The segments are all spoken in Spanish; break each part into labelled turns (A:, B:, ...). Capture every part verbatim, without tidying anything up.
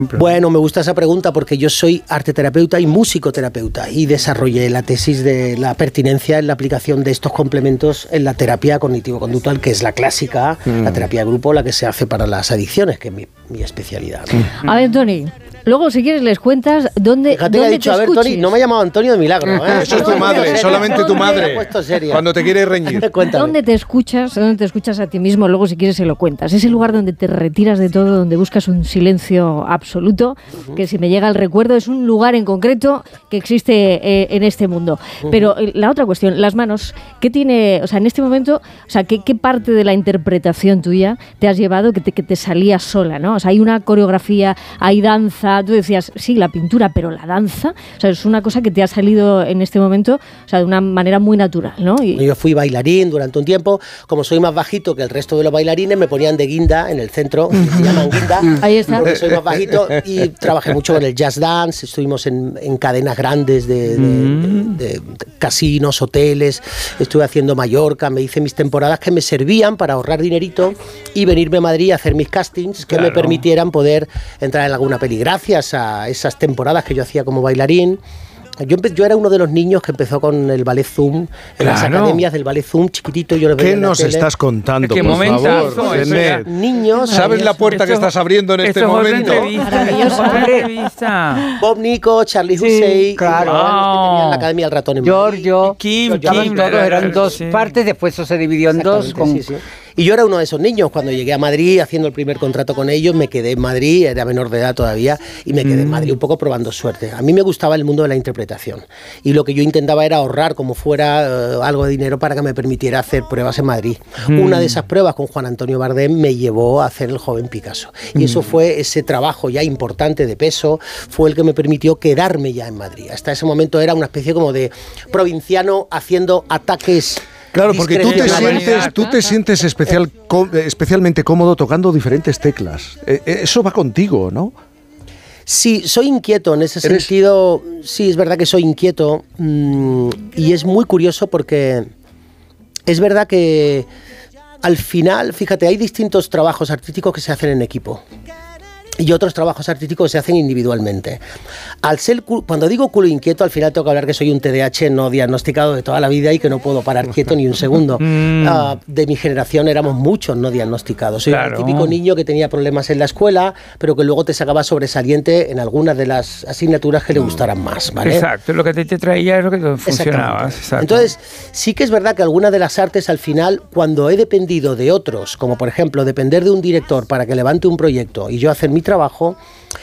A: Bueno, me gusta esa pregunta porque yo soy arteterapeuta y musicoterapeuta y desarrollé la tesis de la pertinencia en la aplicación de estos complementos en la terapia cognitivo-conductual, que es la clásica, mm. la terapia de grupo, la que se hace para las adicciones, que es mi, mi especialidad, ¿no?
B: A ver, Tony, luego si quieres les cuentas dónde,
A: Fíjate
B: dónde
A: que ha dicho,
B: te
A: a ver,
B: escuches.
A: Tony, no me ha llamado Antonio de milagro, ¿eh?
C: Eso es tu madre, solamente tu madre, cuando te quiere reñir.
B: ¿Dónde te escuchas? ¿Dónde te escuchas a ti mismo? Luego si quieres se lo cuentas. Es el lugar donde te retiras de todo, donde buscas un silencio absoluto, uh-huh. que si me llega el recuerdo es un lugar en concreto que existe eh, en este mundo. Uh-huh. Pero eh, la otra cuestión, las manos, ¿qué tiene, o sea, en este momento, o sea, qué, qué parte de la interpretación tuya te has llevado que te, que te salía sola, ¿no? O sea, hay una coreografía, hay danza, tú decías, sí, la pintura, pero la danza, o sea, es una cosa que te ha salido en este momento, o sea, de una manera muy natural, ¿no? Y...
A: Yo fui bailarín durante un tiempo, como soy más bajito que el resto de los bailarines, me ponían de guinda en el centro, se llaman guinda,
B: ahí está.
A: Porque soy más bajito, y trabajé mucho con el jazz dance, estuvimos en, en cadenas grandes de, de, mm. de, de, de casinos, hoteles, estuve haciendo Mallorca, me hice mis temporadas que me servían para ahorrar dinerito y venirme a Madrid a hacer mis castings que claro. me permitieran poder entrar en alguna peli, gracias a esas temporadas que yo hacía como bailarín. Yo, yo era uno de los niños que empezó con el ballet Zoom, en claro. las academias del ballet Zoom, chiquitito. Yo lo
C: ¿Qué nos tele. estás contando,
D: ¿Qué
C: por
D: momento,
C: favor?
A: Niños.
C: ¿Sabes la puerta que estás abriendo en este momento?
A: Bob Nico, Charlie
E: sí,
A: Hussey,
E: claro.
A: Wow. que tenían la academia del ratón en
E: Giorgio,
D: Kim,
E: Kim,
D: Kim,
E: todos eran dos sí. partes, después eso se dividió en dos. Con...
A: Sí, sí. Y yo era uno de esos niños. Cuando llegué a Madrid haciendo el primer contrato con ellos, me quedé en Madrid, era menor de edad todavía, y me quedé mm. en Madrid un poco probando suerte. A mí me gustaba el mundo de la interpretación y lo que yo intentaba era ahorrar como fuera uh, algo de dinero para que me permitiera hacer pruebas en Madrid. Mm. Una de esas pruebas con Juan Antonio Bardem me llevó a hacer El joven Picasso. Y mm. eso fue ese trabajo ya importante de peso, fue el que me permitió quedarme ya en Madrid. Hasta ese momento era una especie como de provinciano haciendo ataques.
C: Claro, porque tú te sientes, tú te sientes especial, especialmente cómodo tocando diferentes teclas. Eso va contigo, ¿no?
A: Sí, soy inquieto en ese
C: ¿Eres?
A: sentido. Sí, es verdad que soy inquieto mmm, y es muy curioso porque es verdad que al final, fíjate, hay distintos trabajos artísticos que se hacen en equipo. Y otros trabajos artísticos se hacen individualmente. Al ser, cuando digo culo inquieto, al final tengo que hablar que soy un T D A H no diagnosticado de toda la vida y que no puedo parar quieto ni un segundo. Mm. Uh, de mi generación éramos muchos no diagnosticados. Soy claro. el típico niño que tenía problemas en la escuela, pero que luego te sacaba sobresaliente en algunas de las asignaturas que le gustaran más, ¿vale?
D: Exacto, lo que te, te traía es lo que te funcionaba. Exacto.
A: Entonces, sí que es verdad que algunas de las artes al final, cuando he dependido de otros, como por ejemplo depender de un director para que levante un proyecto y yo hacer mi trabajo,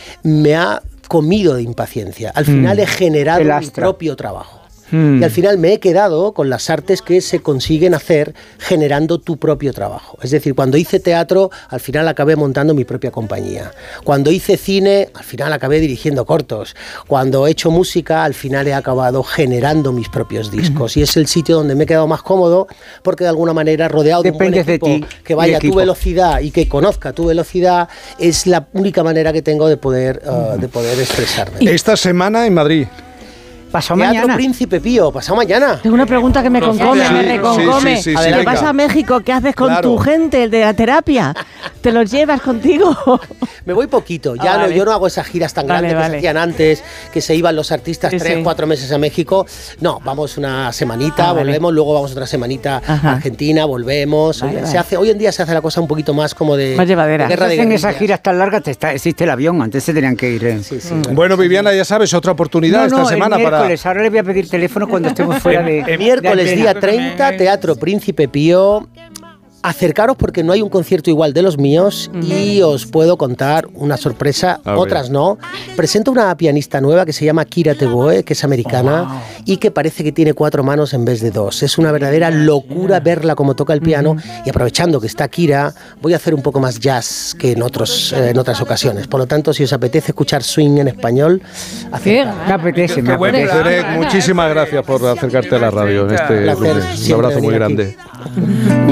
A: me ha comido de impaciencia. Al final mm. he generado mi propio trabajo. Mm. Y al final me he quedado con las artes que se consiguen hacer generando tu propio trabajo. Es decir, cuando hice teatro, al final acabé montando mi propia compañía. Cuando hice cine, al final acabé dirigiendo cortos. Cuando he hecho música, al final he acabado generando mis propios discos. Mm. Y es el sitio donde me he quedado más cómodo porque de alguna manera rodeado de un buen equipo de ti, que vaya a tu velocidad y que conozca tu velocidad, es la única manera que tengo de poder, uh, mm. de poder expresarme.
C: Esta semana en Madrid.
E: Pasado
A: Teatro
E: mañana.
A: Príncipe Pío, pasado mañana.
E: Tengo una pregunta que me concome,
C: sí,
E: me reconcome.
C: Sí, sí, sí,
E: ¿Te
C: sí,
E: vas a México? ¿Qué haces con claro. tu gente de la terapia? ¿Te los llevas contigo?
A: Me voy poquito. Ya ah, no, vale. Yo no hago esas giras tan
E: vale,
A: grandes
E: vale.
A: que se hacían antes, que se iban los artistas sí, tres, sí. cuatro meses a México. No, vamos una semanita, ah, volvemos, vale. luego vamos otra semanita Ajá. a Argentina, volvemos. Vale, se vale. hace, hoy en día se hace la cosa un poquito más como de,
E: más llevadera.
A: de guerra de
E: en esas giras tan largas te está, existe el avión, antes se tenían que ir. ¿eh?
A: Sí, sí,
C: mm. Bueno, Viviana, ya sabes, otra oportunidad
E: no, no,
C: esta semana
E: el miércoles,
C: para...
E: ahora le voy a pedir teléfono cuando estemos fuera de...
A: El miércoles de día treinta, Teatro Príncipe Pío. Acercaros porque no hay un concierto igual de los míos mm. y os puedo contar una sorpresa, a otras ver. no. Presento una pianista nueva que se llama Kira Teboe, que es americana oh, wow. y que parece que tiene cuatro manos en vez de dos. Es una verdadera locura verla como toca el piano mm. y aprovechando que está Kira, voy a hacer un poco más jazz que en, otros, eh, en otras ocasiones. Por lo tanto, si os apetece escuchar swing en español,
E: acercaros. Me apetece, me apetece.
C: Derek, muchísimas gracias por acercarte a la radio en este lunes. Un abrazo muy grande.